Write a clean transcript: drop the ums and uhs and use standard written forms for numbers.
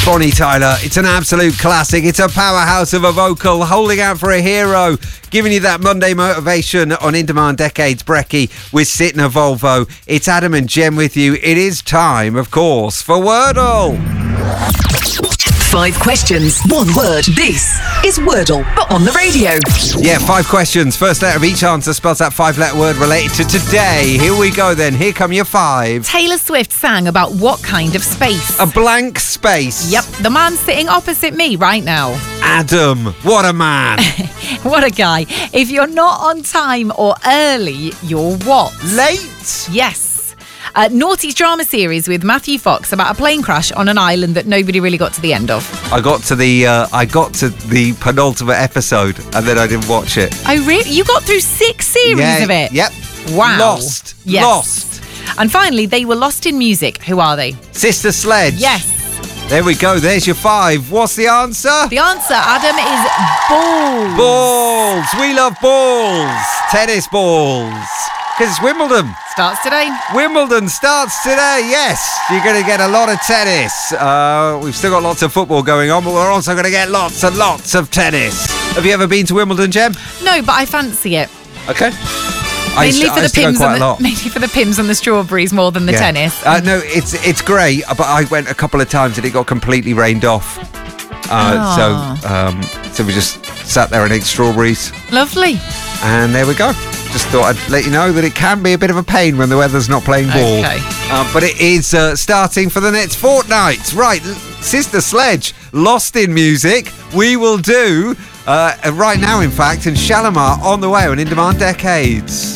Bonnie Tyler, it's an absolute classic. It's a powerhouse of a vocal, holding out for a hero, giving you that Monday motivation on In Demand Decades Brekkie with Sitting a Volvo. It's Adam and Jem with you. It is time, of course, for Wordle. 5 questions, 1 word. This is Wordle, but on the radio. Yeah, 5 questions. First letter of each answer spells that 5-letter word related to today. Here we go then. Here come your 5. Taylor Swift sang about what kind of space? A blank space. Yep, the man sitting opposite me right now. Adam, what a man. What a guy. If you're not on time or early, you're what? Late. Yes. Naughty's drama series with Matthew Fox about a plane crash on an island that nobody really got to the end of. I got to the penultimate episode and then I didn't watch it. Oh, really? You got through 6 series of it? Yep. Wow. Lost. Yes. Lost. And finally, they were lost in music. Who are they? Sister Sledge. Yes. There we go. There's your 5. What's the answer? The answer, Adam, is balls. Balls. We love balls. Tennis balls. Because it's Wimbledon. Starts today. Wimbledon starts today, yes. You're going to get a lot of tennis. We've still got lots of football going on, but we're also going to get lots and lots of tennis. Have you ever been to Wimbledon, Jem? No, but I fancy it. Okay. Mainly for the pims and the strawberries more than the tennis. No, it's great, but I went a couple of times and it got completely rained off. So we just sat there and ate strawberries. Lovely. And there we go. Just thought I'd let you know that it can be a bit of a pain when the weather's not playing ball. Okay. But it is starting for the next fortnight. Right, Sister Sledge, Lost in Music. We will do right now, in fact, and Shalimar on the way on In Demand Decades.